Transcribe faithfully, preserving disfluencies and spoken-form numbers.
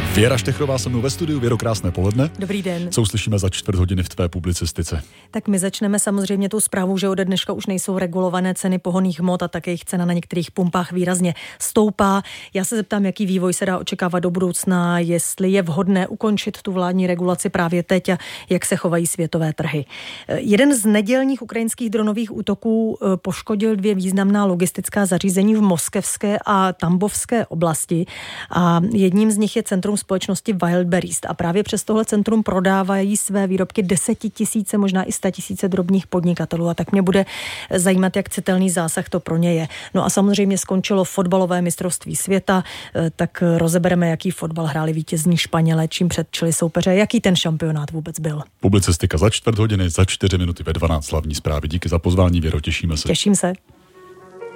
Věra Štechrová se mnou ve studiu. Věro, krásné poledne. Dobrý den. Co uslyšíme za čtvrt hodiny v tvé publicistice? Tak my začneme samozřejmě tou zprávou, že ode dneška už nejsou regulované ceny pohonných hmot a také jejich cena na některých pumpách výrazně stoupá. Já se zeptám, jaký vývoj se dá očekávat do budoucna, jestli je vhodné ukončit tu vládní regulaci právě teď a jak se chovají světové trhy. Jeden z nedělních ukrajinských dronových útoků poškodil dvě významná logistická zařízení v moskevské a tambovské oblasti a jedním z nich je centrum společnosti Wildberries a právě přes tohle centrum prodávají své výrobky desetitisíce, možná i statisíce drobných podnikatelů a tak mě bude zajímat, jak citelný zásah to pro ně je. No a samozřejmě skončilo fotbalové mistrovství světa, tak rozebereme, jaký fotbal hráli vítězní Španělé, čím předčili soupeře, jaký ten šampionát vůbec byl. Publicistika za čtvrt hodiny, za čtyři minuty ve dvanáct hlavní zprávy. Díky za pozvání, Věro, těšíme se. Těším se.